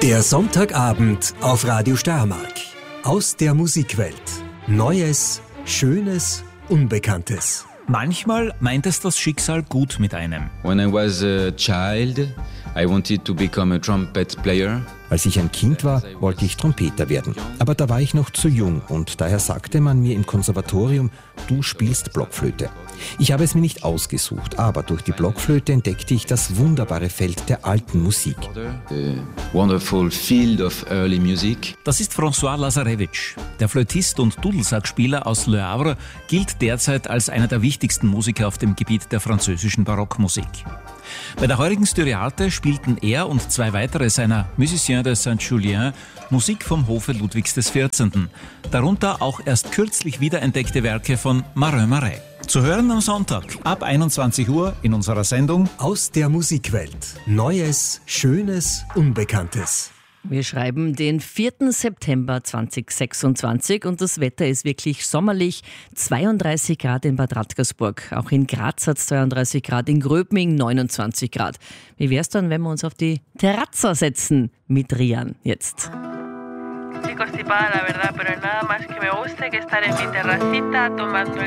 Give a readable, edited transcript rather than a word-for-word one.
Der Sonntagabend auf Radio Steiermark. Aus der Musikwelt. Neues, Schönes, Unbekanntes. Manchmal meint es das Schicksal gut mit einem. When I was a child, I wanted to become a trumpet player. Als ich ein Kind war, wollte ich Trompeter werden. Aber da war ich noch zu jung und daher sagte man mir im Konservatorium, du spielst Blockflöte. Ich habe es mir nicht ausgesucht, aber durch die Blockflöte entdeckte ich das wunderbare Feld der alten Musik. The wonderful field of early music. Das ist François Lazarevich. Der Flötist und Dudelsackspieler aus Le Havre gilt derzeit als einer der wichtigsten Musiker auf dem Gebiet der französischen Barockmusik. Bei der heurigen Styriate spielten er und zwei weitere seiner Musiciens de Saint-Julien Musik vom Hofe Ludwigs XIV. Darunter auch erst kürzlich wiederentdeckte Werke von Marin Marais. Zu hören am Sonntag ab 21 Uhr in unserer Sendung Aus der Musikwelt. Neues, Schönes, Unbekanntes. Wir schreiben den 4. September 2026 und das Wetter ist wirklich sommerlich. 32 Grad in Bad Radkersburg, auch in Graz hat es 32 Grad, in Gröbming 29 Grad. Wie wäre es dann, wenn wir uns auf die Terrazza setzen mit Rian jetzt? Estoy constipada, la verdad, pero nada más que me gusta que estar en mi terracita tomando